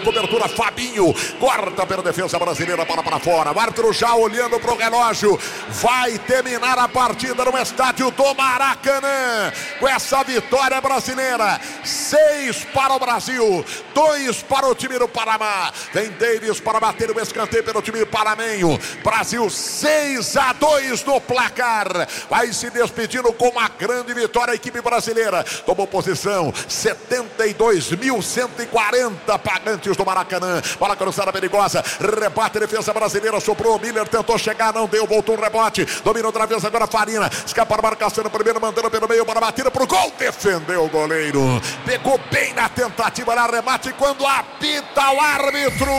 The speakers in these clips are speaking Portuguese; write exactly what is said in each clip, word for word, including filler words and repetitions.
Cobertura, Fabinho, corta pela defesa brasileira, bola para fora. O árbitro já olhando para o relógio. Vai terminar a partida no estádio do Maracanã. Com essa vitória brasileira. Seis para o Brasil, dois para o time do Panamá. Vem Davis para bater o escanteio pelo time panamenho. Brasil seis a dois no placar. Vai se despedindo com uma grande vitória a equipe brasileira. Tomou posição setenta e dois mil cento e quarenta pagantes do Maracanã. Bola cruzada perigosa, rebate, defesa brasileira, soprou, Miller tentou chegar, não deu, voltou um rebote, domina outra vez agora Farina, escapa a marcação no primeiro, mandando pelo meio para a batida pro gol, defendeu o goleiro, pegou bem na tentativa, na remate, quando apita o árbitro,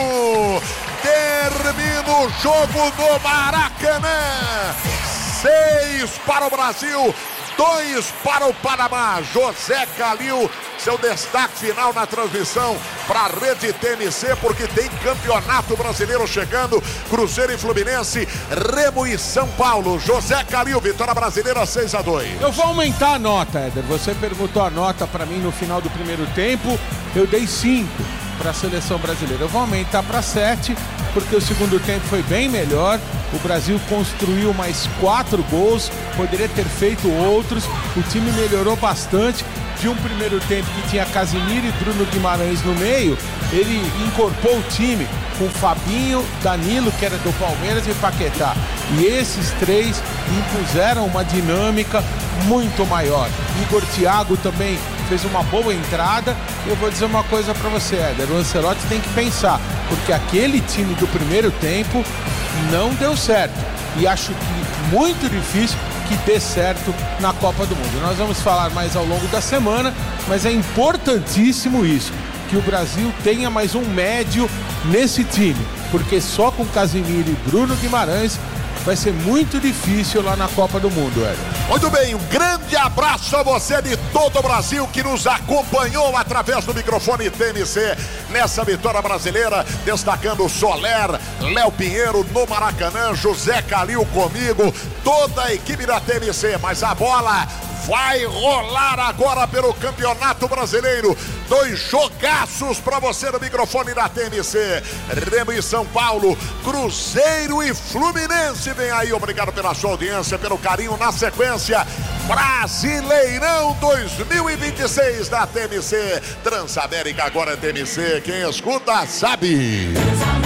termina o jogo no Maracanã, seis para o Brasil, dois para o Panamá. José Calil, seu destaque final na transmissão para a Rede T M C, porque tem campeonato brasileiro chegando, Cruzeiro e Fluminense, Remo e São Paulo. José Calil, vitória brasileira seis a dois. Eu vou aumentar a nota, Éder. Você perguntou a nota para mim no final do primeiro tempo, eu dei cinco para a seleção brasileira. Eu vou aumentar para sete, porque o segundo tempo foi bem melhor. O Brasil construiu mais quatro gols, poderia ter feito outros. O time melhorou bastante. De um primeiro tempo que tinha Casimiro e Bruno Guimarães no meio, ele incorporou o time com Fabinho, Danilo, que era do Palmeiras, e Paquetá. E esses três impuseram uma dinâmica muito maior. Igor Thiago também fez uma boa entrada. Eu vou dizer uma coisa para você, Éder, o Ancelotti tem que pensar, porque aquele time do primeiro tempo não deu certo. E acho que muito difícil que dê certo na Copa do Mundo. Nós vamos falar mais ao longo da semana, mas é importantíssimo isso, que o Brasil tenha mais um médio nesse time, porque só com Casimiro e Bruno Guimarães vai ser muito difícil lá na Copa do Mundo, Éder. Muito bem, um grande abraço a você de todo o Brasil que nos acompanhou através do microfone T M C nessa vitória brasileira, destacando Soler, Léo Pinheiro no Maracanã, José Calil comigo, toda a equipe da T M C, mas a bola vai rolar agora pelo Campeonato Brasileiro. Dois jogaços para você no microfone da T M C. Remo e São Paulo, Cruzeiro e Fluminense. Vem aí, obrigado pela sua audiência, pelo carinho na sequência. Brasileirão dois mil e vinte e seis da T M C. Transamérica agora é T M C. Quem escuta sabe.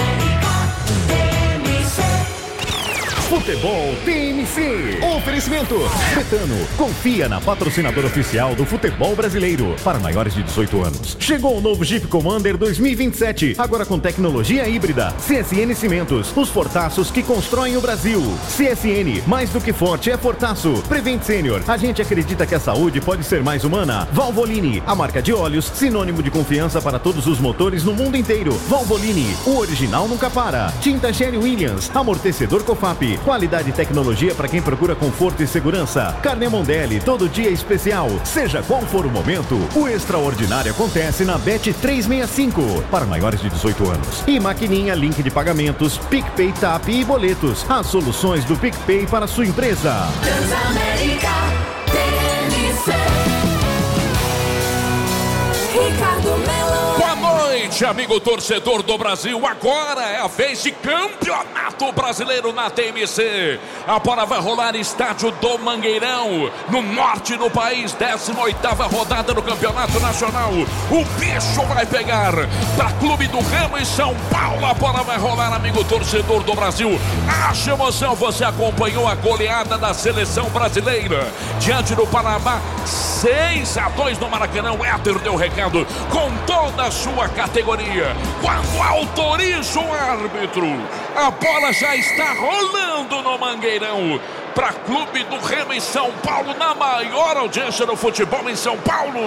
Futebol T M C. Oferecimento Betano. Confia na patrocinadora oficial do futebol brasileiro. Para maiores de dezoito anos. Chegou o novo Jeep Commander dois mil e vinte e sete. Agora com tecnologia híbrida. C S N Cimentos. Os fortaços que constroem o Brasil. C S N. Mais do que forte é fortaço. Prevent Senior. A gente acredita que a saúde pode ser mais humana. Valvoline. A marca de óleos. Sinônimo de confiança para todos os motores no mundo inteiro. Valvoline. O original nunca para. Tinta Sherry Williams. Amortecedor Cofap. Qualidade e tecnologia para quem procura conforto e segurança. Carne Mondelli, todo dia especial. Seja qual for o momento, o extraordinário acontece na Bet trezentos e sessenta e cinco. Para maiores de dezoito anos. E maquininha, link de pagamentos, PicPay, Tap e boletos. As soluções do PicPay para sua empresa. Transamérica, T M C. Ricardo Melo. Boa noite, amigo torcedor do Brasil. Agora é a vez de Campeonato Brasileiro na T M C. A bola vai rolar no estádio do Mangueirão, no norte do país. décima oitava rodada do Campeonato Nacional. O bicho vai pegar para Clube do Remo e São Paulo. A bola vai rolar, amigo torcedor do Brasil. Acha emoção, você acompanhou a goleada da seleção brasileira diante do Panamá. seis a dois no Maracanã. O Éder deu recado com toda a sua categoria. Quando autoriza o árbitro, a bola já está rolando no Mangueirão para Clube do Remo em São Paulo, na maior audiência do futebol em São Paulo.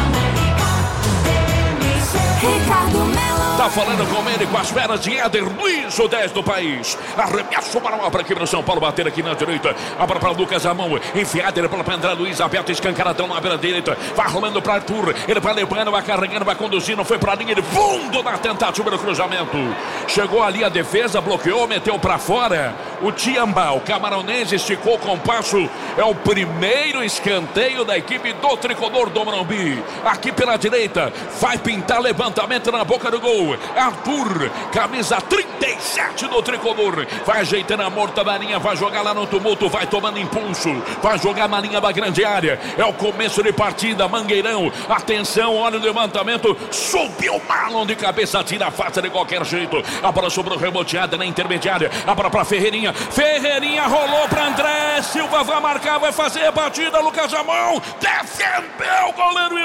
Ricardo Melo. Tá falando com ele, com as feras de Éder Luiz, o dez do país. Arremesso para uma para aqui no São Paulo, bater aqui na direita. Abra para Lucas Amão, enfiada ele para André Luiz, aberto, escancaradão na beira direita. Vai rolando para Arthur, ele vai levando, vai carregando, vai conduzindo, foi para a linha de fundo na tentativa do cruzamento. Chegou ali a defesa, bloqueou, meteu para fora. O Tiamba, o camaronense, esticou o compasso. É o primeiro escanteio da equipe do tricolor do Morumbi. Aqui pela direita, vai pintar levantamento na boca do gol. Arthur, camisa trinta e sete do tricolor. Vai ajeitando a mortadarinha, vai jogar lá no tumulto, vai tomando impulso, vai jogar na linha da grande área. É o começo de partida, Mangueirão. Atenção, olha o levantamento. Subiu Marlon de cabeça, tira a face de qualquer jeito. A bola sobrou reboteada na intermediária. A bola para Ferreirinha. Ferreirinha rolou para André Silva, vai marcar, vai fazer a batida. Lucas Ramon defendeu o goleiro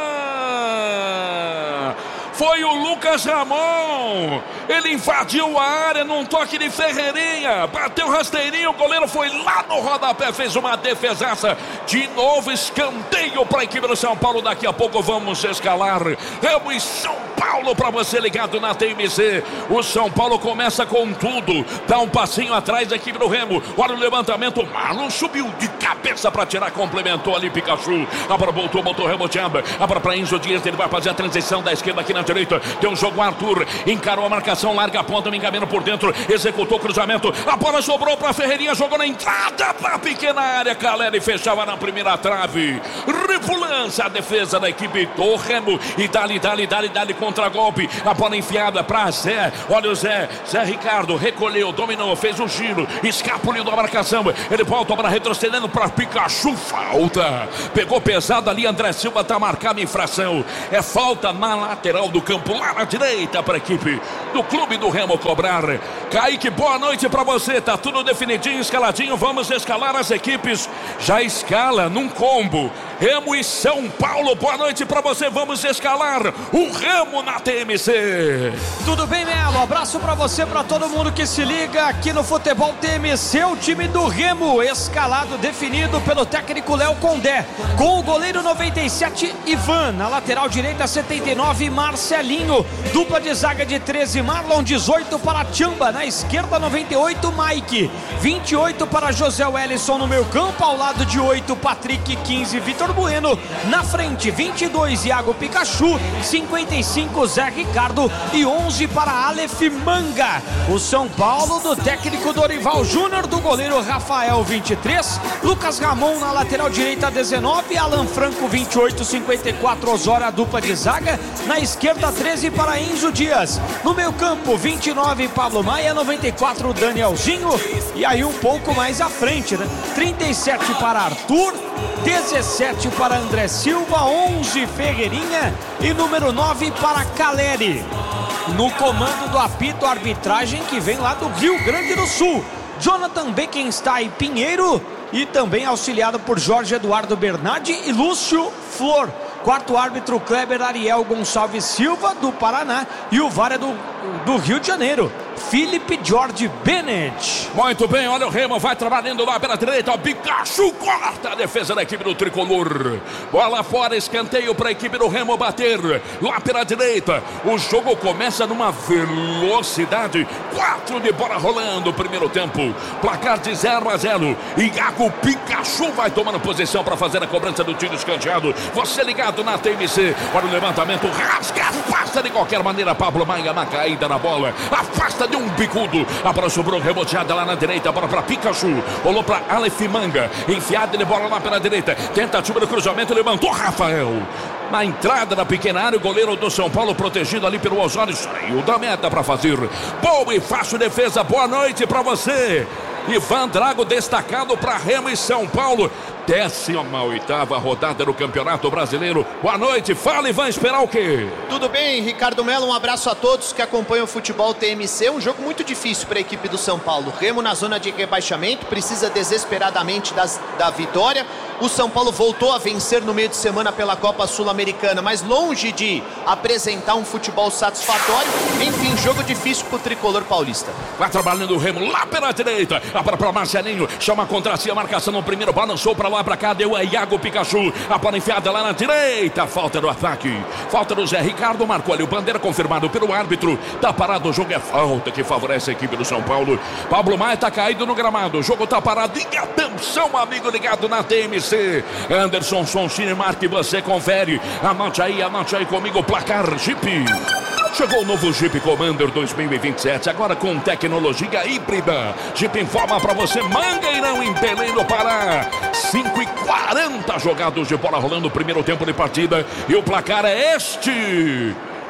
Ivan. Foi o Lucas Ramon. Ele invadiu a área num toque de Ferreirinha. Bateu rasteirinho, o goleiro foi lá no rodapé, fez uma defesaça. De novo, escanteio para a equipe do São Paulo. Daqui a pouco vamos escalar. Remo e São Paulo para você ligado na T M C. O São Paulo começa com tudo. Dá um passinho atrás da equipe do Remo. Olha o levantamento. Marlon subiu de cabeça para tirar, complementou ali Pikachu. A bola voltou, botou reboteada. A bola para Enzo Dias. Ele vai fazer a transição da esquerda aqui na direita. Tem um jogo, Arthur encarou a marcação, larga a ponta, me encaminha por dentro, executou o cruzamento, a bola sobrou para Ferreirinha, jogou na entrada para a pequena área. Caleri fechava na primeira trave. Refulança a defesa da equipe do Remo e dali, dali, dali, dali contra-golpe. A bola enfiada para Zé. Olha o Zé, Zé Ricardo recolheu, dominou, fez um giro, escapuliu da marcação. Ele volta para retrocedendo para Pikachu. Falta, pegou pesado ali. André Silva está marcado, infração. É falta na lateral do campo, lá na direita para a equipe do Clube do Remo cobrar. Kaique, boa noite para você. Tá tudo definidinho, escaladinho. Vamos escalar as equipes. Já escala num combo. Remo e São Paulo, boa noite para você. Vamos escalar o Remo na T M C. Tudo bem, Melo? Abraço para você, para todo mundo que se liga aqui no Futebol T M C. O time do Remo escalado, definido pelo técnico Léo Condé, com o goleiro noventa e sete Ivan, na lateral direita setenta e nove Marcelinho, dupla de zaga de treze Marlon, dezoito para Tchamba, na esquerda noventa e oito Mike, vinte e oito para José Wellison no meio campo, ao lado de oito Patrick, quinze Vitor Bueno, na frente vinte e dois Iago Pikachu, cinquenta e cinco Zé Ricardo e onze para Aleph Manga. O São Paulo do técnico Dorival Júnior, do goleiro Rafael vinte e três, Lucas Ramon na lateral direita dezenove, Alan Franco vinte e oito, cinquenta e quatro Osório, a dupla de zaga, na esquerda treze para Enzo Dias, no meio campo vinte e nove Pablo Maia, noventa e quatro Danielzinho, e aí um pouco mais à frente, né? trinta e sete para Arthur, dezessete para André Silva, onze Ferreirinha e número nove para Caleri. No comando do apito, arbitragem que vem lá do Rio Grande do Sul, Jonathan Beckenstein Pinheiro, e também auxiliado por Jorge Eduardo Bernardi e Lúcio Flor. Quarto árbitro, Kleber Ariel Gonçalves Silva, do Paraná, e o V A R é do, do Rio de Janeiro, Felipe George Bennett. Muito bem, olha o Remo, vai trabalhando lá pela direita, o Pikachu corta a defesa da equipe do tricolor. Bola fora, escanteio para a equipe do Remo bater lá pela direita. O jogo começa numa velocidade, quatro de bola rolando, primeiro tempo, placar de zero a zero. Iago Pikachu vai tomando posição para fazer a cobrança do tiro escanteado. Você ligado na T M C, olha o levantamento, rasga, afasta de qualquer maneira Pablo Maia na caída na bola, afasta de um bicudo, a bola sobrou reboteada lá na direita, a bola para Pikachu, rolou para Aleph Manga, enfiada de bola lá pela direita, tentativa do cruzamento, levantou Rafael, na entrada da pequena área, o goleiro do São Paulo protegido ali pelo Osório, saiu da meta para fazer boa e fácil defesa. Boa noite para você, Ivan Drago, destacado para Remo e São Paulo. Décima oitava rodada do Campeonato Brasileiro. Boa noite, fala Ivan, esperar o quê? Tudo bem, Ricardo Melo, um abraço a todos que acompanham o futebol T M C. Um jogo muito difícil para a equipe do São Paulo. Remo na zona de rebaixamento, precisa desesperadamente das, da vitória. O São Paulo voltou a vencer no meio de semana pela Copa Sul-Americana, mas longe de apresentar um futebol satisfatório. Enfim, jogo difícil para o tricolor paulista. Vai trabalhando o Remo lá pela direita, a bola para Marcelinho, chama contra si a marcação no primeiro, balançou para lá, para cá, deu a Iago Pikachu, a bola enfiada lá na direita, falta do ataque, falta do Zé Ricardo, marcou ali o bandeira, confirmado pelo árbitro, tá parado o jogo, é falta que favorece a equipe do São Paulo. Pablo Maia tá caído no gramado, o jogo tá parado, e atenção amigo ligado na T M C, Anderson Sonsini, marque, você confere, anote aí, anote aí comigo, placar Jeep. Chegou o novo Jeep Commander dois mil e vinte e sete, agora com tecnologia híbrida. Jeep informa para você, Mangueirão em Belém do Pará. cinco e quarenta jogados de bola rolando o primeiro tempo de partida. E o placar é este.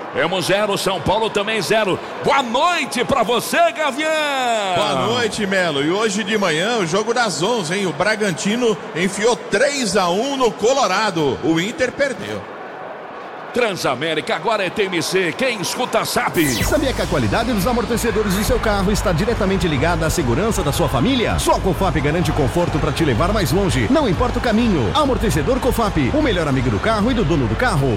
Remo zero, São Paulo também zero. Boa noite pra você, Gavião. Boa noite, Melo. E hoje de manhã o jogo das onze, hein? O Bragantino enfiou três a um no Colorado. O Inter perdeu. Transamérica, agora é T M C, quem escuta sabe. Sabia que a qualidade dos amortecedores do seu carro está diretamente ligada à segurança da sua família? Só a Cofap garante conforto para te levar mais longe, não importa o caminho. Amortecedor Cofap, o melhor amigo do carro e do dono do carro.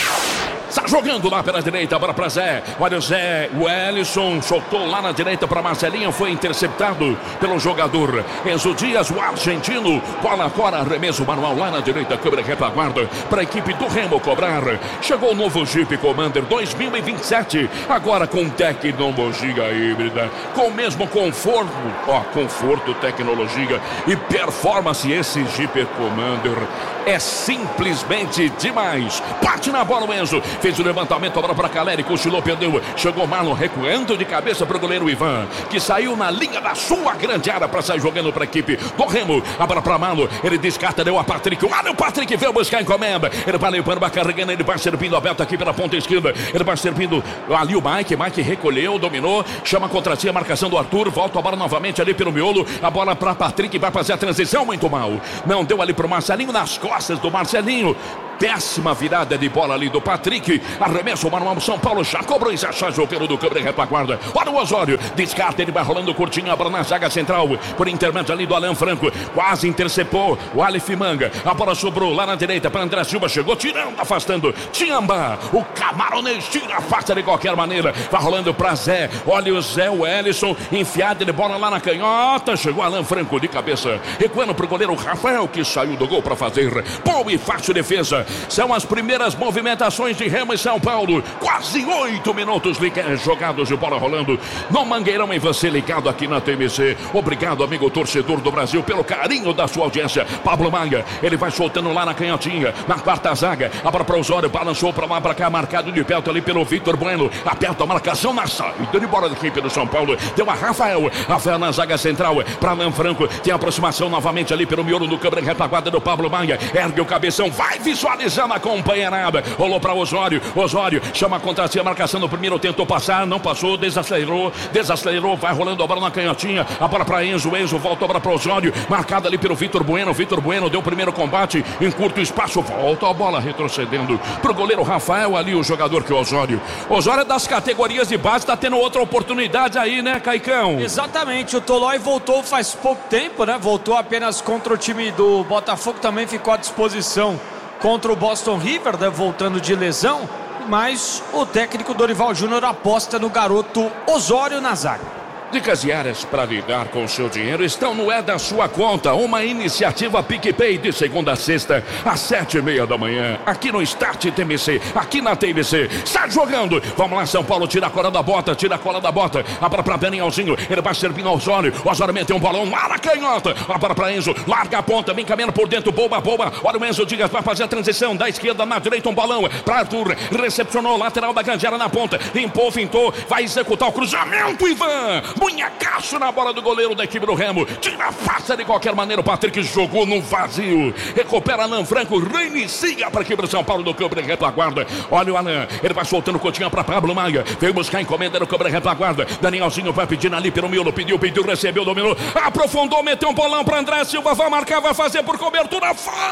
Está jogando lá pela direita, bora pra Zé. Olha o Zé, o Ellison soltou lá na direita para Marcelinho, foi interceptado pelo jogador Enzo Dias, o argentino. Bola fora, arremesso manual lá na direita, câmera retaguarda para a equipe do Remo cobrar. Chegou o novo Jeep Commander dois mil e vinte e sete, agora com tecnologia híbrida, com o mesmo conforto, ó, conforto, tecnologia e performance. Esse Jeep Commander é simplesmente demais. Bate na bola o Enzo, fez o levantamento, agora para Caleri, cochilou, perdeu. Chegou Marlon recuando de cabeça para o goleiro Ivan, que saiu na linha da sua grande área para sair jogando para a equipe do Remo. Agora para Marlon, ele descarta, deu a Patrick. Olha o Patrick, veio buscar a encomenda. Ele vai limpando, vai carregando, ele vai servindo aberto aqui pela ponta esquerda. Ele vai servindo ali o Mike. Mike recolheu, dominou, chama contra si a marcação do Arthur. Volta a bola novamente ali pelo miolo. A bola para Patrick, vai fazer a transição muito mal. Não deu ali para o Marcelinho, nas costas do Marcelinho. Péssima virada de bola ali do Patrick. Arremesso o manual, São Paulo já cobrou e já sai jogueiro do câmera retaguarda. Olha o Osório, descarta, ele vai rolando curtinho, abra na zaga central, por intermédio ali do Alan Franco, quase interceptou o Aleph Manga. A bola sobrou lá na direita para André Silva, chegou tirando, afastando Tiamba, o camaronês tira, afasta de qualquer maneira, vai rolando para Zé. Olha o Zé, o Ellison, enfiado de bola lá na canhota, chegou Alan Franco de cabeça, recuando pro goleiro Rafael, que saiu do gol para fazer boa e fácil defesa. São as primeiras movimentações de Remo e São Paulo. Quase oito minutos jogados de bola rolando no Mangueirão, e você ligado aqui na T M C. Obrigado, amigo torcedor do Brasil, pelo carinho da sua audiência. Pablo Maia, ele vai soltando lá na canhotinha, na quarta zaga. A bola para o Osório, balançou para lá, para cá, marcado de perto ali pelo Vitor Bueno. Aperta a marcação na saída de bola da equipe do São Paulo. Deu a Rafael. Rafael na zaga central para Alan Franco. Tem aproximação novamente ali pelo miolo do câmera retaguarda do Pablo Maia. Ergue o cabeção, vai visualizar. Não acompanha nada, rolou para Osório. Osório chama contra si a marcação no primeiro, tentou passar, não passou, desacelerou, desacelerou, vai rolando a bola na canhotinha. A bola para Enzo, Enzo volta a bola para Osório, marcada ali pelo Vitor Bueno. Vitor Bueno deu o primeiro combate em curto espaço, volta a bola retrocedendo pro goleiro Rafael, ali o jogador que é o Osório. Osório é das categorias de base, tá tendo outra oportunidade aí, né, Caicão? Exatamente, o Tolói voltou faz pouco tempo, né? Voltou apenas contra o time do Botafogo, também ficou à disposição contra o Boston River, né, voltando de lesão, mas o técnico Dorival Júnior aposta no garoto Osório na zaga. Dicas diárias para lidar com o seu dinheiro estão no É da Sua Conta, uma iniciativa PicPay de segunda a sexta, às sete e meia da manhã, aqui no Start T M C, aqui na T M C. Está jogando, vamos lá, São Paulo, tira a cola da bota, tira a cola da bota, a bola para Danielzinho, ele vai servindo ao Osório, o Osório meteu um bolão lá na canhota, a bola para Enzo, larga a ponta, vem caminhando por dentro, boba, boba, olha o Enzo Dias, vai fazer a transição da esquerda na direita, um bolão para Arthur, recepcionou, lateral da grande área na ponta, limpou, fintou, vai executar o cruzamento, Ivan, munhecaço na bola do goleiro da equipe do Remo, tira a face de qualquer maneira, o Patrick jogou no vazio, recupera Alan Franco, reinicia para a equipe do São Paulo do câmera retaguarda. Olha o Alan, ele vai soltando cotinha para Pablo Maia, veio buscar a encomenda no câmera retaguarda. Danielzinho vai pedindo ali pelo miolo, pediu, pediu, recebeu, dominou, aprofundou, meteu um bolão para André Silva, vai marcar, vai fazer por cobertura,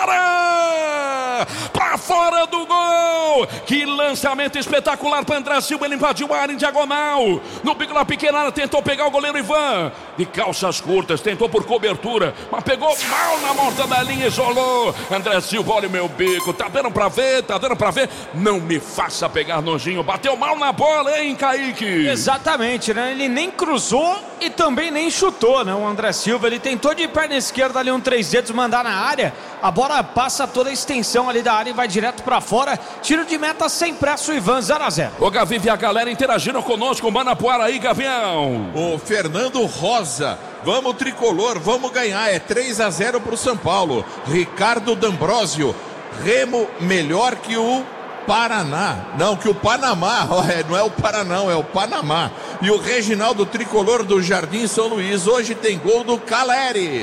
fora! Para fora do gol! Que lançamento espetacular para André Silva, ele invadiu a área em diagonal, no bico da pequena área, tentou pegar o goleiro Ivan, de calças curtas, tentou por cobertura, mas pegou mal na mortadelinha, isolou. André Silva, olha o meu bico, tá dando pra ver, tá dando pra ver, não me faça pegar nojinho, bateu mal na bola, hein, Kaique? Exatamente, né, ele nem cruzou e também nem chutou, né, o André Silva, ele tentou de perna esquerda ali um três dedos mandar na área, a bola passa toda a extensão ali da área e vai direto pra fora, tiro de meta sem pressa, o Ivan, zero a zero. O Gavi e a galera interagiram conosco, Manapuara aí, Gavião. O Fernando Rosa, vamos tricolor, vamos ganhar, é três a zero pro São Paulo. Ricardo D'Ambrosio, Remo melhor que o Paraná, não, que o Panamá, não é o Paraná, é o Panamá. E o Reginaldo Tricolor do Jardim São Luís, hoje tem gol do Caleri.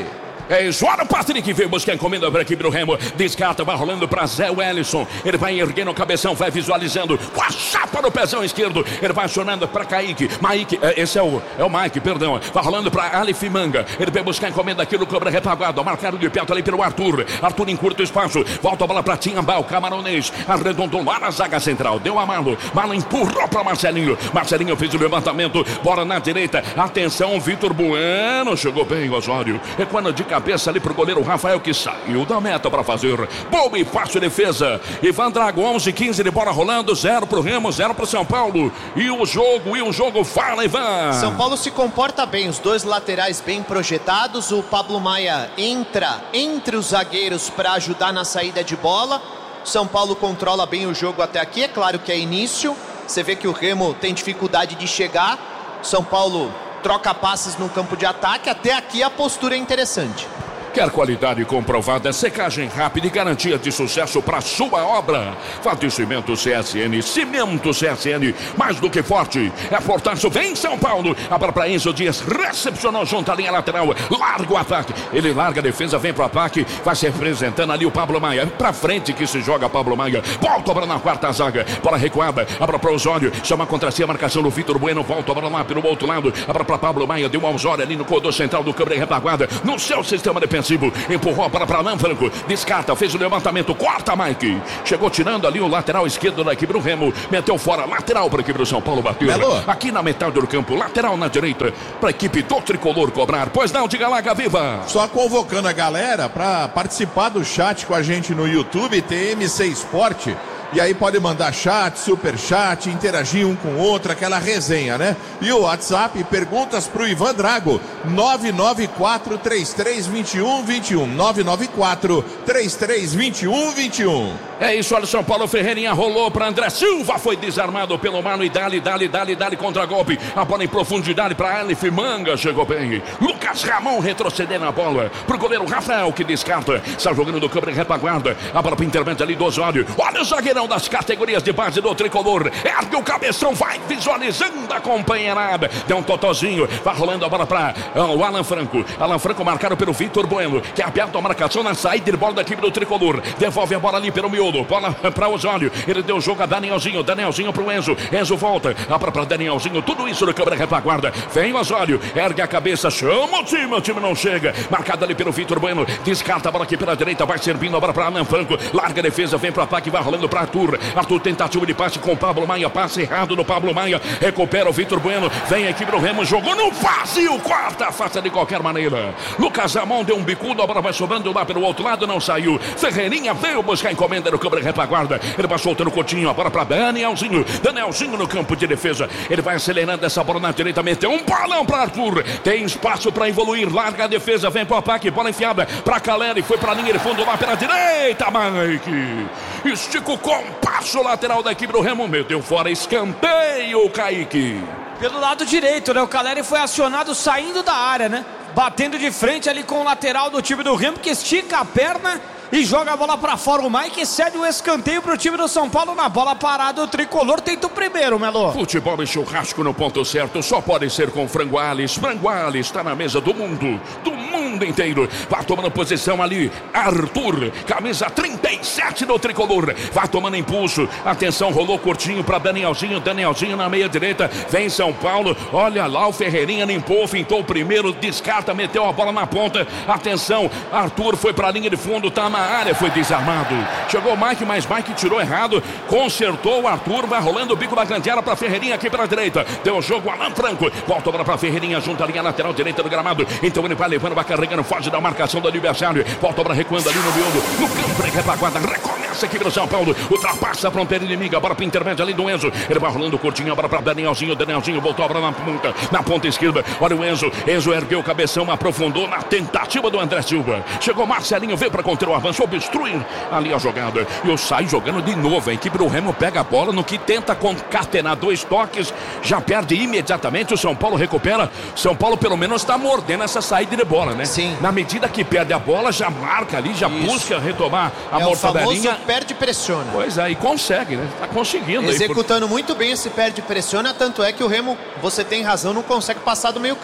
É isso, olha o Patrick veio buscar encomenda para a equipe do Remo. Descarta, vai rolando para Zé Wellison. Ele vai erguendo o cabeção, vai visualizando com a chapa no pezão esquerdo. Ele vai acionando para Kaique. Mike, esse é o, é o Mike, perdão. Vai rolando para Alif Manga. Ele vai buscar encomenda aqui no cobra repaguado. Marcado de perto ali pelo Arthur. Arthur em curto espaço. Volta a bola para Tiambal, camaronês. Arredondou lá na zaga central. Deu a Malo. Malo empurrou para Marcelinho. Marcelinho fez o levantamento. Bola na direita. Atenção, Vitor Bueno. Chegou bem, Osório. É quando de cabeça ali pro goleiro Rafael, que saiu da meta para fazer boa e fácil defesa. Ivan Drago, onze quinze de bola rolando, zero pro Remo, zero pro São Paulo. E o jogo, e o jogo, fala, Ivan. São Paulo se comporta bem, os dois laterais bem projetados. O Pablo Maia entra entre os zagueiros para ajudar na saída de bola. São Paulo controla bem o jogo até aqui, é claro que é início. Você vê que o Remo tem dificuldade de chegar. São Paulo troca passes no campo de ataque. Até aqui a postura é interessante. Quer qualidade comprovada, secagem rápida e garantia de sucesso para sua obra? Faticimento C S N, Cimento C S N, mais do que forte. É Fortaço, vem São Paulo. A bola para Enzo Dias, recepcionou junto à linha lateral. Larga o ataque, ele larga a defesa, vem para o ataque. Vai se representando ali o Pablo Maia. Para frente que se joga Pablo Maia. Volta a bola na quarta zaga. Bola recuada, a bola para o Osório. Chama contra si a marcação do Vitor Bueno. Volta a bola lá pelo outro lado. A bola para Pablo Maia. Deu ao Osório ali no corredor central do câmera retaguarda. No seu sistema defensivo. Empurrou para para Alan Franco, descarta, fez o levantamento, corta Mike, chegou tirando ali o lateral esquerdo da equipe do Remo, meteu fora, lateral para a equipe do São Paulo bater. Belo. Aqui na metade do campo, lateral na direita para a equipe do Tricolor cobrar. Pois não, diga lá, Gaviva. Só convocando a galera para participar do chat com a gente no YouTube, T M C Esporte. E aí pode mandar chat, super chat, interagir um com o outro, aquela resenha, né? E o WhatsApp, perguntas pro Ivan Drago, nove nove quatro, três três dois um dois um, nove nove quatro, três três dois um dois um. É isso, olha, São Paulo, Ferreirinha rolou para André Silva, foi desarmado pelo Mano e dali, dali, dali, dali, contra golpe. A bola em profundidade para Alif Manga, chegou bem. Lucas Ramon retrocedendo a bola pro goleiro Rafael, que descarta. Está jogando do câmera retaguarda. A bola para o intervento ali do Osório. Olha o zagueirão das categorias de base do Tricolor. Ergue o cabeção, vai visualizando a companheirada. Deu um totozinho, vai rolando a bola para uh, o Alan Franco. Alan Franco marcado pelo Vitor Bueno, que aperta a marcação na saída de bola da equipe do Tricolor. Devolve a bola ali pelo miolo. Bola para o Osório. Ele deu o jogo a Danielzinho. Danielzinho para o Enzo. Enzo volta. A bola para Danielzinho. Tudo isso no câmera retaguarda. Vem o Osório. Ergue a cabeça. Chama o time. O time não chega. Marcado ali pelo Vitor Bueno. Descarta a bola aqui pela direita. Vai servindo a bola para Alan Franco. Larga a defesa. Vem para o ataque. Vai rolando para Arthur. Arthur tentativa de passe com Pablo Maia. Passe errado no Pablo Maia. Recupera o Vitor Bueno. Vem a equipe do Remo. Jogou no vazio. Quarta. Faça de qualquer maneira. Lucas Ramon deu um bicudo. A bola vai sobrando lá pelo outro lado. Não saiu. Ferreirinha veio buscar encomenda no câmera retaguarda. Ele vai soltando o Coutinho. A bola para Danielzinho. Danielzinho no campo de defesa. Ele vai acelerando essa bola na direita. Meteu um balão para Arthur. Tem espaço para evoluir. Larga a defesa. Vem para o ataque. Bola enfiada para Caleri. Foi para a linha de fundo lá pela direita. Mike. Estica o compasso lateral da equipe do Remo. Meteu fora. Escanteio, Kaique. Pelo lado direito, né? O Caleri foi acionado saindo da área, né? Batendo de frente ali com o lateral do time do Remo, que estica a perna e joga a bola pra fora. O Mike cede o escanteio pro time do São Paulo. Na bola parada, o Tricolor tenta o primeiro, Melo. Futebol e churrasco no ponto certo só pode ser com Frango Ales. Frango Ales está na mesa do mundo, do mundo inteiro. Vai tomando posição ali Arthur, camisa trinta e sete do Tricolor. Vai tomando impulso. Atenção, rolou curtinho para Danielzinho. Danielzinho na meia direita. Vem São Paulo. Olha lá, o Ferreirinha limpou, fintou o primeiro, descarta, meteu a bola na ponta. Atenção, Arthur foi para a linha de fundo, tá na área, foi desarmado. Chegou o Mike, mas Mike tirou errado. Consertou o Arthur, vai rolando o bico da grande área para Ferreirinha aqui pela direita. Deu o jogo Alan Franco. Volta a bola para Ferreirinha, junto à linha lateral direita do gramado. Então ele vai levando, vai carregando, foge da marcação do adversário. Volta a bola recuando ali no miolo. No campo, retaguarda, recomeça aqui para São Paulo. Ultrapassa a fronteira inimiga. Bora para o intermédio ali do Enzo. Ele vai rolando curtinho, bora para Danielzinho. Danielzinho voltou a bola na ponta, na ponta esquerda. Olha o Enzo. Enzo ergueu o cabeção, aprofundou na tentativa do André Silva. Chegou Marcelinho, veio para conter o avanço, obstrui ali a jogada. E o sai jogando de novo. A equipe do Remo pega a bola, no que tenta concatenar dois toques, já perde imediatamente. O São Paulo recupera. São Paulo pelo menos está mordendo essa saída de bola, né? Sim. Na medida que perde a bola, já marca ali, já Isso. busca retomar a é mortadelinha. O famoso perde e pressiona. Pois é, e consegue, né? Tá conseguindo. Executando aí por... muito bem esse perde e pressiona, tanto é que o Remo, você tem razão, não consegue passar do meio campo.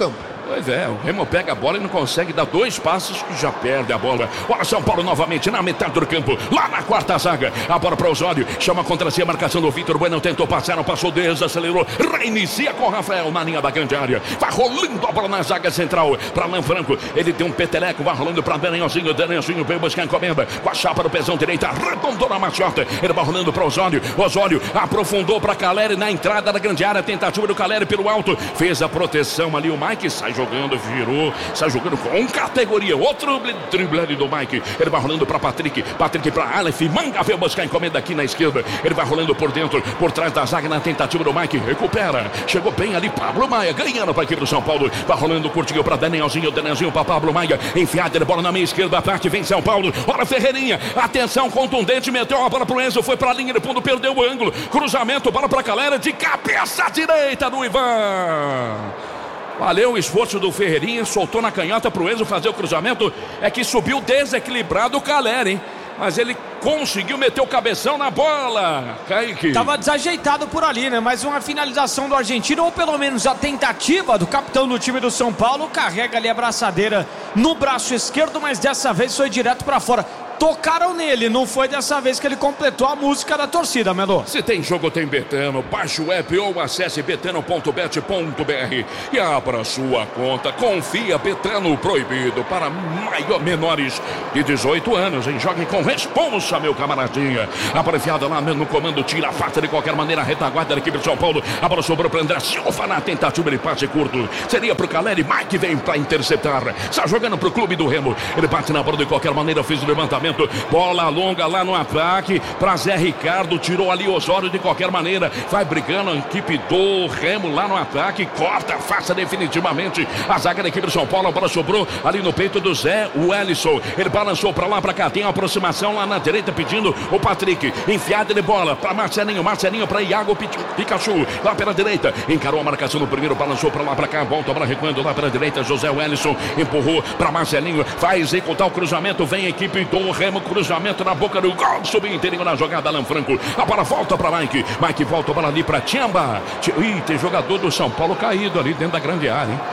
Pois é, o Remo pega a bola e não consegue dar dois passos e já perde a bola. Olha São Paulo novamente na metade do campo, lá na quarta zaga. A bola para o Osório, chama contra si a marcação do Vitor Bueno, tentou passar, não passou, desacelerou, reinicia com o Rafael na linha da grande área. Vai rolando a bola na zaga central para Alan Franco. Ele tem um peteleco, vai rolando para Danielzinho. Danielzinho veio buscar a encomenda com a chapa do pezão direita, arredondou na maciota. Ele vai rolando para o Osório. Osório aprofundou para Caleri na entrada da grande área. Tentativa do Caleri pelo alto, fez a proteção ali. O Mike sai jogando, virou, sai jogando com categoria. Outro drible ali do Mike. Ele vai rolando para Patrick. Patrick para Aleph. Manga veio buscar a encomenda aqui na esquerda. Ele vai rolando por dentro, por trás da zaga na tentativa do Mike. Recupera. Chegou bem ali Pablo Maia, ganhando para a equipe do São Paulo. Vai rolando curtinho para Danielzinho. Danielzinho para Pablo Maia. Enfiada de bola na meia esquerda. Ataque vem São Paulo. Olha Ferreirinha. Atenção contundente. Meteu a bola pro Enzo. Foi para a linha de fundo. Perdeu o ângulo. Cruzamento. Bola para Caleri. De cabeça direita do Ivan. Valeu o esforço do Ferreirinha, soltou na canhota pro Enzo fazer o cruzamento. É que subiu desequilibrado o Caleri, hein? Mas ele conseguiu meter o cabeção na bola. Kaique. Tava desajeitado por ali, né? Mas uma finalização do argentino, ou pelo menos a tentativa do capitão do time do São Paulo, carrega ali a braçadeira no braço esquerdo, mas dessa vez foi direto pra fora. Tocaram nele, não foi dessa vez que ele completou a música da torcida, Melo. Se tem jogo, tem Betano. Baixe o app ou acesse betano ponto bet ponto br e abra sua conta. Confia, Betano, proibido para maior, menores de dezoito anos. Hein? Jogue com responsa, meu camaradinha. A bola enfiada lá no comando, tira a faca de qualquer maneira, a retaguarda da equipe de São Paulo. A bola sobrou para André Silva na tentativa de passe curto. Seria para o Caleri, Mike vem para interceptar. Está jogando para o clube do Remo. Ele bate na bola de qualquer maneira, fez o levantamento. Bola longa lá no ataque para Zé Ricardo, tirou ali Osório de qualquer maneira, vai brigando a equipe do Remo lá no ataque, corta, faça definitivamente a zaga da equipe do São Paulo. A bola sobrou ali no peito do Zé Wellison, ele balançou para lá, para cá, tem a aproximação lá na direita pedindo o Patrick, enfiada de bola para Marcelinho, Marcelinho para Iago Pikachu, lá pela direita, encarou a marcação no primeiro, balançou para lá, para cá, volta a bola recuando lá pela direita, José Wellison empurrou para Marcelinho, vai executar o cruzamento, vem a equipe do Remo, cruzamento na boca do gol, subiu inteirinho na jogada, Alan Franco, a bola volta para Mike, Mike volta a bola ali para Tchamba. Ih, tem jogador do São Paulo caído ali dentro da grande área, hein?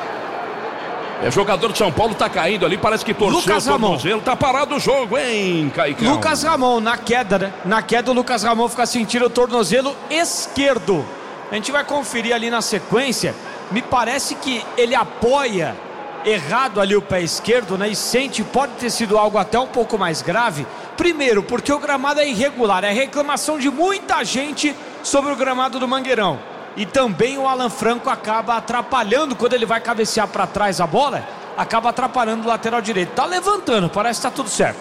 É, jogador de São Paulo tá caído ali, parece que torceu Lucas o Ramon. tornozelo, tá parado o jogo, hein, Caicão? Lucas Ramon, na queda, né? Na queda o Lucas Ramon fica sentindo o tornozelo esquerdo. A gente vai conferir ali na sequência, me parece que ele apoia errado ali o pé esquerdo, né? E sente, pode ter sido algo até um pouco mais grave. Primeiro, porque o gramado é irregular, é reclamação de muita gente sobre o gramado do Mangueirão. E também o Alan Franco acaba atrapalhando quando ele vai cabecear para trás a bola, acaba atrapalhando o lateral direito. Tá levantando, parece que tá tudo certo.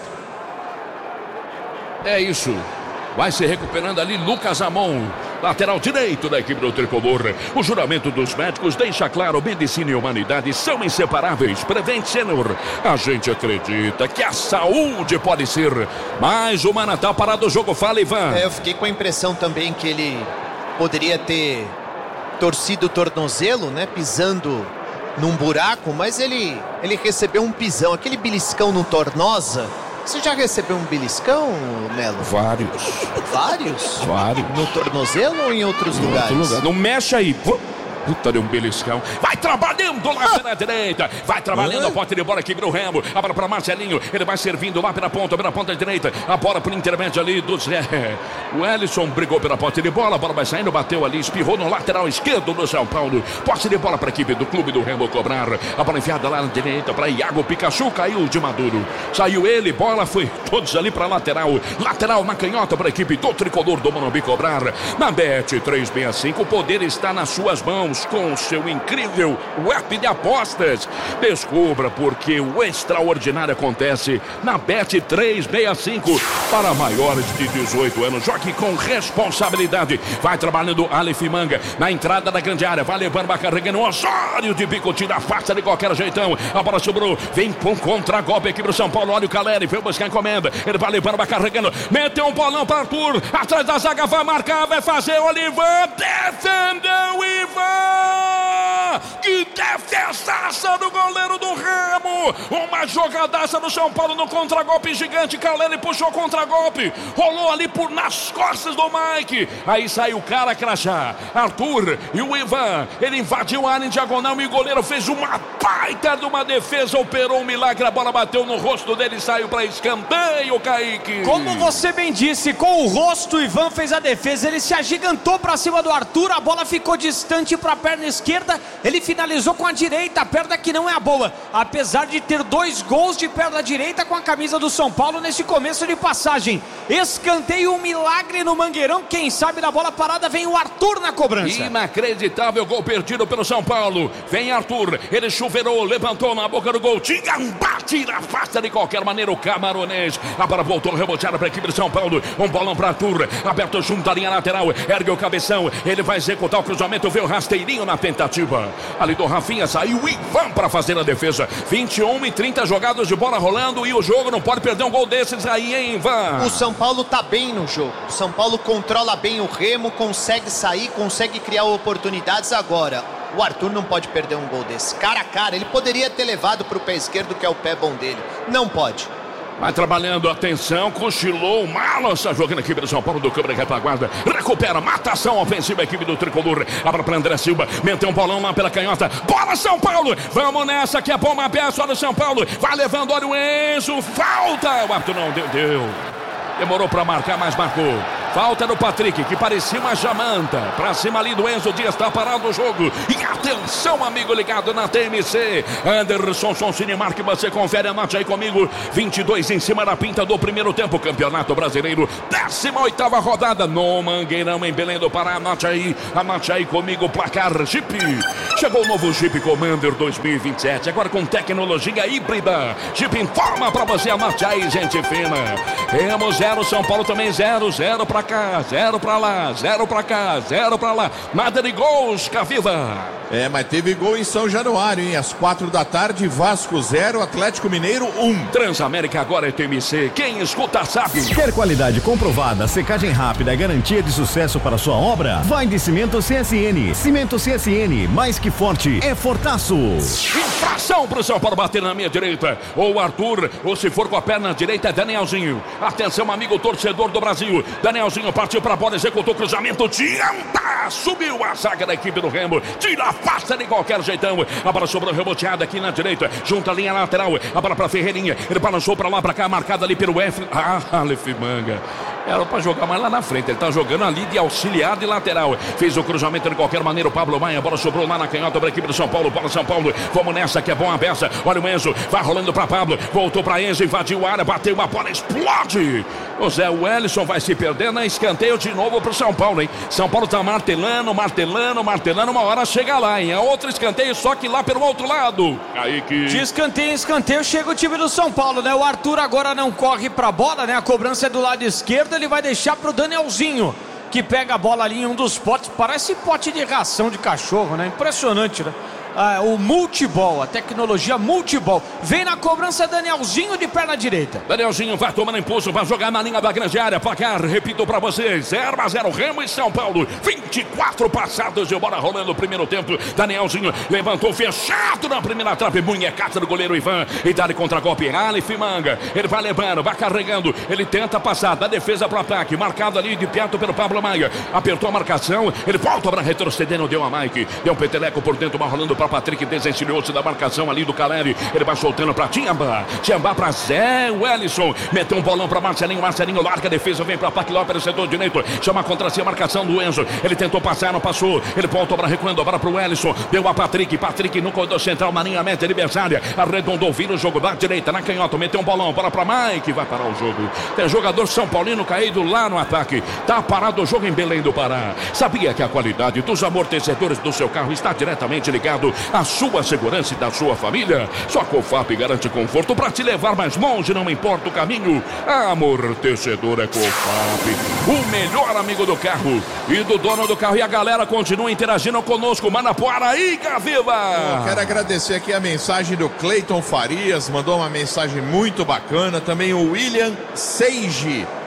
É isso. Vai se recuperando ali Lucas Ramon, lateral direito da equipe do Tricolor. O juramento dos médicos deixa claro: medicina e humanidade são inseparáveis. Prevent Senior, a gente acredita que a saúde pode ser mais uma. Natal parado o jogo. Fala, Ivan. É, eu fiquei com a impressão também que ele poderia ter torcido o tornozelo, né, pisando num buraco, mas ele, ele recebeu um pisão, aquele beliscão no tornosa. Você já recebeu um beliscão, Melo? Vários. Vários? Vários. No tornozelo ou em outros em lugares? Outro lugar. Não mexe aí. Puta de um beliscão. Vai trabalhando lá pela direita. Vai trabalhando a pote de bola aqui pro Remo. A bola para Marcelinho. Ele vai servindo lá pela ponta, pela ponta direita. A bola pro intermédio ali do Zé. O Ellison brigou pela pote de bola. A bola vai saindo, bateu ali, espirrou no lateral esquerdo do São Paulo. Posse de bola para a equipe do clube do Remo cobrar. A bola enfiada lá na direita para Iago Pikachu. Caiu de Maduro. Saiu ele, bola foi todos ali para lateral. Lateral na canhota para a equipe do Tricolor do Morumbi cobrar. Na Bet três sessenta e cinco, o poder está nas suas mãos. Com o seu incrível app de apostas. Descubra porque o extraordinário acontece na Bet três sessenta e cinco. Para maiores de dezoito anos, jogue com responsabilidade. Vai trabalhando Aleph Manga na entrada da grande área. Vai levando, vai carregando o Osório de bico, tira a faça de qualquer jeitão. A bola sobrou, vem com contra-golpe aqui pro São Paulo. Olha o Caleri, veio buscar a encomenda. Ele vai levando, vai carregando. Meteu um bolão para Arthur. Atrás da zaga, vai marcar, vai fazer. Olivan defendeu o Ivan. bola. Que defesaça do goleiro do Remo. Uma jogadaça do São Paulo no contragolpe gigante. Caleri puxou contragolpe. Rolou ali por nas costas do Mike. Aí saiu o cara crachá. Arthur e o Ivan. Ele invadiu a área em diagonal e o goleiro fez uma baita de uma defesa. Operou um milagre. A bola bateu no rosto dele e saiu para escanteio, Kaique. Como você bem disse, com o rosto o Ivan fez a defesa. Ele se agigantou para cima do Arthur. A bola ficou distante para a perna esquerda. Ele finalizou com a direita. A perna que não é a boa. Apesar de ter dois gols de perna direita com a camisa do São Paulo nesse começo de passagem. Escanteio, um milagre no Mangueirão. Quem sabe na bola parada vem o Arthur na cobrança. Inacreditável gol perdido pelo São Paulo. Vem Arthur. Ele chuveirou, levantou na boca do gol. Tinha um bate, afasta de qualquer maneira o camaronês. A bola voltou reboteada para a equipe de São Paulo. Um bolão para Arthur. Aberto junto à linha lateral. Ergue o cabeção. Ele vai executar o cruzamento. Vê o rasteirinho na tentativa. Ali do Rafinha saiu o Ivan para fazer a defesa. vinte e um e trinta jogadas de bola rolando. E o jogo não pode perder um gol desses aí, hein, Ivan? O São Paulo tá bem no jogo. O São Paulo controla bem o Remo. Consegue sair, consegue criar oportunidades agora. O Arthur não pode perder um gol desse. Cara a cara, ele poderia ter levado para o pé esquerdo, que é o pé bom dele. Não pode. Vai trabalhando, atenção, cochilou, Malossa jogando a equipe do São Paulo, do câmera retaguarda, recupera, matação ofensiva, a equipe do Tricolor, abra para André Silva, meteu um bolão lá pela canhota, bola São Paulo, vamos nessa que é bom, uma peça, olha o São Paulo, vai levando, olha o Enzo, falta, o Arthur não deu, deu, demorou para marcar, mas marcou. Falta do Patrick, que parecia uma jamanta. Pra cima ali do Enzo Dias, tá parado o jogo. E atenção, amigo ligado na T M C. Anderson Sonsinimar, que você confere, anote aí comigo. vinte e dois em cima da pinta do primeiro tempo. Campeonato Brasileiro, décima oitava rodada no Mangueirão, em Belém do Pará. Anote aí, anote aí comigo, placar Jeep. Chegou o novo Jeep Commander dois mil e vinte e sete, agora com tecnologia híbrida. Jeep informa pra você, anote aí, gente fina. Temos zero, São Paulo também zero, zero pra cá, zero pra lá, zero pra cá, zero pra lá, nada de gols, Caviva. É, mas teve gol em São Januário, hein? Às quatro da tarde, Vasco zero, Atlético Mineiro um. Transamérica agora é T M C, quem escuta sabe. Quer qualidade comprovada, secagem rápida e garantia de sucesso para sua obra? Vai de Cimento C S N. Cimento C S N, mais que forte, é fortaço. Infração pro São Paulo bater na minha direita, ou Arthur, ou se for com a perna direita é Danielzinho. Atenção, amigo torcedor do Brasil, Danielzinho partiu pra bola, executou o cruzamento, dianta, subiu a zaga da equipe do Remo, tira a passa de qualquer jeitão, a bola sobrou reboteada aqui na direita, junto à linha lateral, a bola pra Ferreirinha, ele balançou pra lá, pra cá, marcada ali pelo F, ah, Aleph Manga. Era pra jogar mais lá na frente, ele tá jogando ali de auxiliar de lateral. Fez o cruzamento de qualquer maneira, o Pablo Maia, a bola sobrou lá na canhota para a equipe do São Paulo, bola São Paulo, vamos nessa que é bom a beça. Olha o Enzo, vai rolando pra Pablo, voltou pra Enzo, invadiu a área, bateu uma bola, explode. O Zé Wellison vai se perder na escanteio de novo pro São Paulo, hein? São Paulo tá martelando, martelando, martelando, uma hora chega lá, hein? É outro escanteio, só que lá pelo outro lado. Kaique. De escanteio em escanteio chega o time do São Paulo, né? O Arthur agora não corre pra bola, né? A cobrança é do lado esquerdo, ele vai deixar pro Danielzinho, que pega a bola ali em um dos potes, parece pote de ração de cachorro, né? Impressionante, né? Ah, o multibol, a tecnologia multibol. Vem na cobrança Danielzinho de perna direita. Danielzinho vai tomando impulso, vai jogar na linha da grande área. Placar, repito pra vocês, zero a zero, Remo e São Paulo. vinte e quatro passadas de bola rolando no primeiro tempo. Danielzinho levantou fechado na primeira trave, munhecata do goleiro Ivan. E dá-lhe contra-golpe, Aleph Manga. Ele vai levando, vai carregando. Ele tenta passar da defesa pro ataque. Marcado ali de perto pelo Pablo Maia. Apertou a marcação, ele volta para retroceder, não deu a Mike. Deu um peteleco por dentro, vai rolando pra Patrick, desencilhou-se da marcação ali do Caleri. Ele vai soltando pra Tiamba. Tiamba pra Zé Wellison. Meteu um bolão pra Marcelinho. Marcelinho larga a defesa, vem pra Paquiló pelo setor direito. Chama contra si a marcação do Enzo. Ele tentou passar, não passou. Ele voltou pra recuando, agora pro Wellison. Deu a Patrick. Patrick no corredor central, na linha média adversária. Arredondou, vira o jogo da direita, na canhota. Meteu um bolão, bola pra Mike. Vai parar o jogo. Tem jogador São Paulino caído lá no ataque. Tá parado o jogo em Belém do Pará. Sabia que a qualidade dos amortecedores do seu carro está diretamente ligado à sua segurança e da sua família? Só a Cofap garante conforto para te levar mais longe, não importa o caminho. Amortecedor é Cofap, o melhor amigo do carro e do dono do carro. E a galera continua interagindo conosco. Manapuara aí, Gaviva! Eu quero agradecer aqui a mensagem do Cleiton Farias, mandou uma mensagem muito bacana. Também o William Seiji.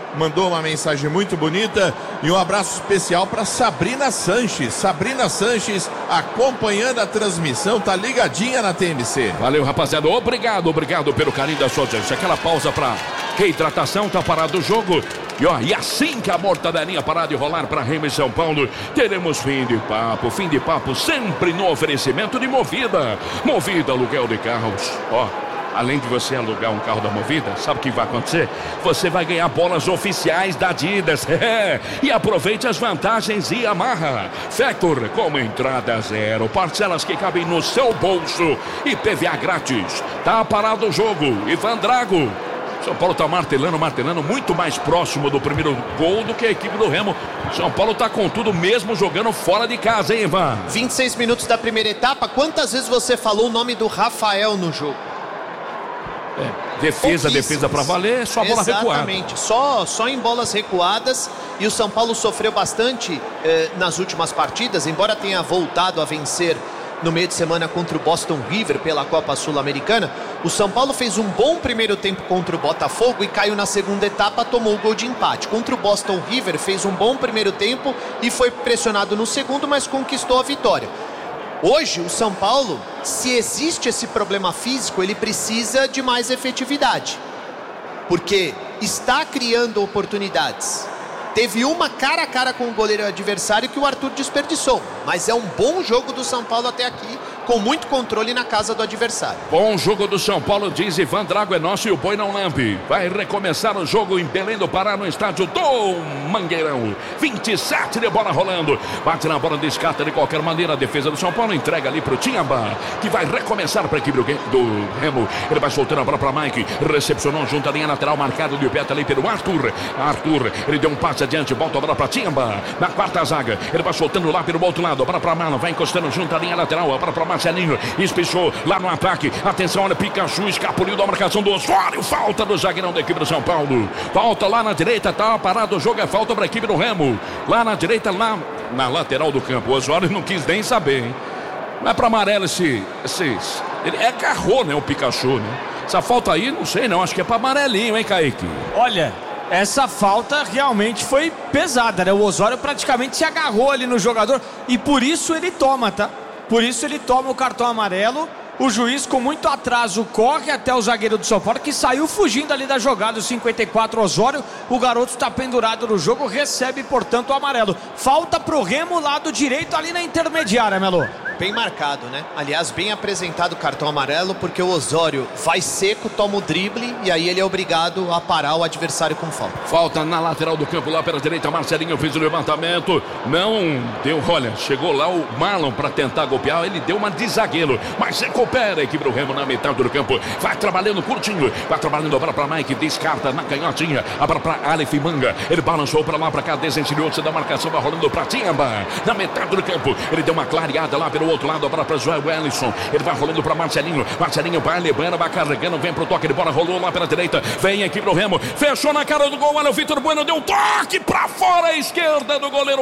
mandou uma mensagem muito bonita. E um abraço especial para Sabrina Sanches. Sabrina Sanches acompanhando a transmissão, tá ligadinha na T M C. Valeu, rapaziada. Obrigado, obrigado pelo carinho da sua audiência. Aquela pausa para reidratação, tá parado o jogo. E, ó, e assim que a mortadelinha parar de rolar para Remo e São Paulo, teremos fim de papo. Fim de papo sempre no oferecimento de Movida. Movida, aluguel de carros. Ó, além de você alugar um carro da Movida, sabe o que vai acontecer? Você vai ganhar bolas oficiais da Adidas. E aproveite as vantagens e amarra. Factor, como entrada zero, parcelas que cabem no seu bolso e P V A grátis. Tá parado o jogo. Ivan Drago. São Paulo tá martelando, martelando, muito mais próximo do primeiro gol do que a equipe do Remo. São Paulo tá com tudo mesmo jogando fora de casa, hein, Ivan? vinte e seis minutos da primeira etapa. Quantas vezes você falou o nome do Rafael no jogo? É, defesa, defesa para valer, só bola recuada. Exatamente, só, só em bolas recuadas. E o São Paulo sofreu bastante eh, nas últimas partidas, embora tenha voltado a vencer no meio de semana contra o Boston River pela Copa Sul-Americana. O São Paulo fez um bom primeiro tempo contra o Botafogo e caiu na segunda etapa, tomou o gol de empate. Contra o Boston River fez um bom primeiro tempo e foi pressionado no segundo, mas conquistou a vitória. Hoje o São Paulo, se existe esse problema físico, ele precisa de mais efetividade, porque está criando oportunidades. Teve uma cara a cara com o goleiro adversário que o Arthur desperdiçou. Mas é um bom jogo do São Paulo até aqui, com muito controle na casa do adversário. Bom jogo do São Paulo, diz Ivan Drago, é nosso e o boi não lambe. Vai recomeçar o jogo em Belém do Pará, no estádio do Mangueirão. vinte e sete de bola rolando. Bate na bola, descarta de qualquer maneira. A defesa do São Paulo entrega ali pro Tinhamba, que vai recomeçar para a equipe do Remo. Ele vai soltando a bola para Mike. Recepcionou junto à linha lateral, marcado de pé ali pelo Arthur. Arthur, ele deu um passe adiante, volta a bola para Tinhamba. Na quarta zaga, ele vai soltando lá pelo outro lado. A bola para Marlon, vai encostando junto à linha lateral. A bola para Marcelinho, espichou lá no ataque. Atenção, olha, Pikachu escapuliu da marcação do Osório. Falta do zagueirão da equipe do São Paulo. Falta lá na direita, tá parado o jogo, é falta para a equipe do Remo. Lá na direita, lá na lateral do campo. O Osório não quis nem saber, hein? Não é para amarelo esse, esse... Ele é agarrou, né, o Pikachu, né? Essa falta aí, não sei não, acho que é para amarelinho, hein, Kaique? Olha, essa falta realmente foi pesada, né? O Osório praticamente se agarrou ali no jogador e por isso ele toma, tá? Por isso ele toma o cartão amarelo. O juiz, com muito atraso, corre até o zagueiro do São Paulo, que saiu fugindo ali da jogada, o cinquenta e quatro, Osório. O garoto está pendurado no jogo, recebe, portanto, o amarelo. Falta pro Remo, lado direito, ali na intermediária, Melo. Bem marcado, né? Aliás, bem apresentado o cartão amarelo, porque o Osório vai seco, toma o drible e aí ele é obrigado a parar o adversário com falta. Falta na lateral do campo, lá pela direita. Marcelinho fez o levantamento, não deu, olha, chegou lá o Marlon para tentar golpear, ele deu uma de zagueiro, mas recupera a equipe do Remo na metade do campo, vai trabalhando curtinho, vai trabalhando a bola para Mike, descarta na canhotinha, a bola para Aleph Manga, ele balançou para lá, para cá, desencilhou-se da marcação, vai rolando para Tinhamba, na metade do campo, ele deu uma clareada lá pelo outro lado, a bola para Joel Wellington, ele vai rolando para Marcelinho, Marcelinho vai levando, vai carregando, vem pro toque de bola, rolou lá pela direita, vem a equipe do Remo, fechou na cara do gol, olha o Vitor Bueno, deu um toque para fora à esquerda do goleiro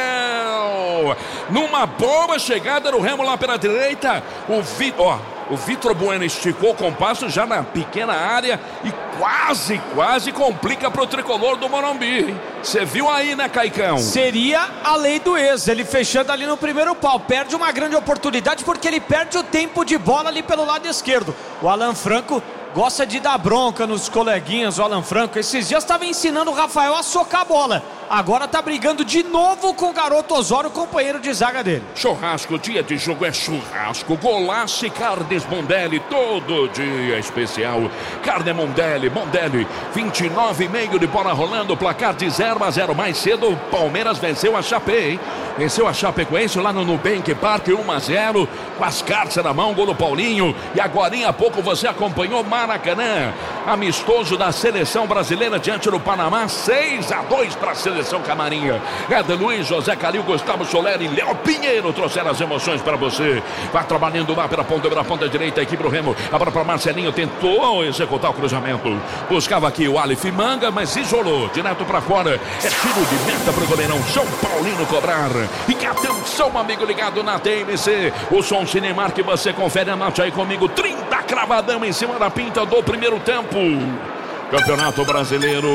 Rafael, numa boa chegada do Remo lá pela direita, o Vitor, ó, o Vitor Bueno esticou o compasso já na pequena área e quase, quase complica pro tricolor do Morumbi. Você viu aí, né, Caicão? Seria a lei do ex, ele fechando ali no primeiro pau. Perde uma grande oportunidade porque ele perde o tempo de bola ali pelo lado esquerdo. O Alan Franco gosta de dar bronca nos coleguinhas, o Alan Franco. Esses dias estava ensinando o Rafael a socar a bola. Agora tá brigando de novo com o garoto Osório, companheiro de zaga dele. Churrasco, dia de jogo é churrasco. Golaço e Carnes Mondelli, todo dia especial. Carne Mondelli, Mondelli, vinte e nove e meio de bola rolando, placar de zero a zero. Mais cedo, o Palmeiras venceu a Chape, hein? Venceu a Chapecoense lá no Nubank Park, um a zero, com as cartas na mão, gol do Paulinho. E agora há pouco você acompanhou Maracanã, amistoso da seleção brasileira diante do Panamá, seis a dois para a seleção camarinha. Eder Luiz, José Calil, Gustavo Soler e Léo Pinheiro trouxeram as emoções para você. Vai trabalhando lá pela ponta, pela ponta direita, a equipe do Remo. Agora para Marcelinho, tentou executar o cruzamento. Buscava aqui o Aleph Manga, mas isolou, direto para fora. É tiro de meta para o goleirão São Paulino cobrar. E atenção, amigo ligado na T M C. O som Cinemark que você confere, anote aí comigo. trinta cravadão em cima da pinta do primeiro tempo. Campeonato Brasileiro.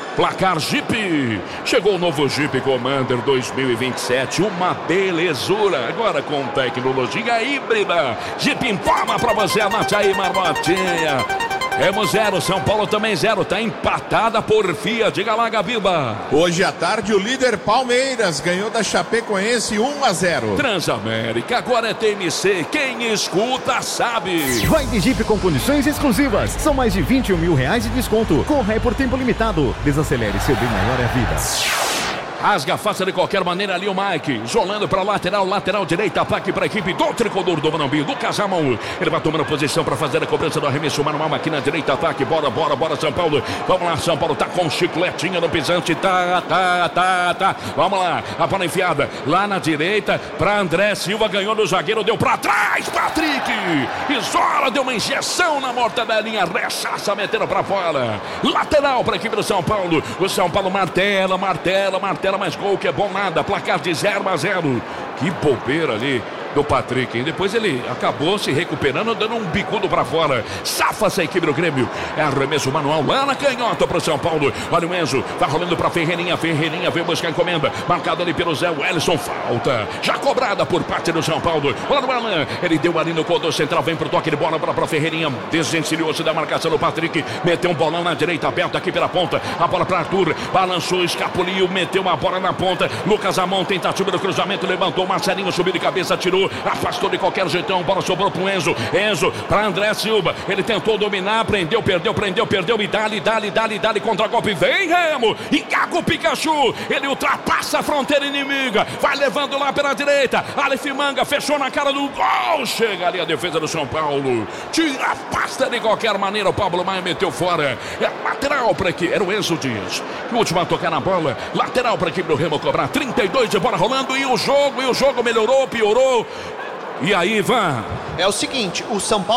Placar Jeep. Chegou o novo Jeep Commander dois mil e vinte e sete. Uma belezura. Agora com tecnologia híbrida. Jeep informa pra você. Anote aí, Marmotinha. Remo zero, São Paulo também zero. Tá empatada a porfia. Diga lá, Gabiba. Hoje à tarde o líder Palmeiras ganhou da Chapecoense um a zero. Transamérica, agora é T M C. Quem escuta sabe. Vai de Jeep com condições exclusivas. São mais de vinte e um mil reais de desconto. Corra é por tempo limitado. Desacelere, seu bem maior é a vida. Rasga, faça de qualquer maneira ali o Mike. Jolando para lateral, lateral direita. Ataque para a equipe do tricolor do Morumbi. Lucas Amon. Ele vai tomando posição para fazer a cobrança do arremesso manual aqui na direita. Ataque, bora, bora, bora, São Paulo. Vamos lá, São Paulo tá com chicletinha no pisante. Tá, tá, tá, tá. Vamos lá, a bola enfiada lá na direita para André Silva. Ganhou do zagueiro, deu para trás. Patrick. Isola, deu uma injeção na mortadelinha. Rechaça, metendo para fora. Lateral para a equipe do São Paulo. O São Paulo martela, martela, martela. Mais gol que é bom nada, placar de zero a zero. Que bobeira ali do Patrick, hein? Depois ele acabou se recuperando, dando um bicudo pra fora. Safa essa equipe do Grêmio. É arremesso manual lá na canhota pro São Paulo. Olha o Enzo, tá rolando pra Ferreirinha. Ferreirinha veio buscar a encomenda. Marcado ali pelo Zé Wellison. Falta. Já cobrada por parte do São Paulo. Olha o Alan. Ele deu ali no corredor central. Vem pro toque de bola pra, pra Ferreirinha. Desencilhou-se da marcação do Patrick. Meteu um bolão na direita, aberto aqui pela ponta. A bola pra Arthur. Balançou, escapuliu. Meteu uma bola na ponta. Lucas Amon, tentativa do cruzamento. Levantou. Marcelinho subiu de cabeça, tirou. Afastou de qualquer jeitão, bola sobrou pro Enzo. Enzo para André Silva. Ele tentou dominar, prendeu, perdeu, prendeu, perdeu. E dali, dali, dali, dali contra golpe. Vem, Remo. Engaga o Pikachu. Ele ultrapassa a fronteira inimiga. Vai levando lá pela direita. Aleph Manga fechou na cara do gol. Chega ali a defesa do São Paulo. Tira a pasta de qualquer maneira. O Pablo Maia meteu fora. É lateral para aqui. Era o Enzo Dias. O último a tocar na bola. Lateral para a equipe do Remo cobrar. trinta e dois de bola rolando. E o jogo, e o jogo melhorou, piorou. E aí, Ivan? É o seguinte, o São Paulo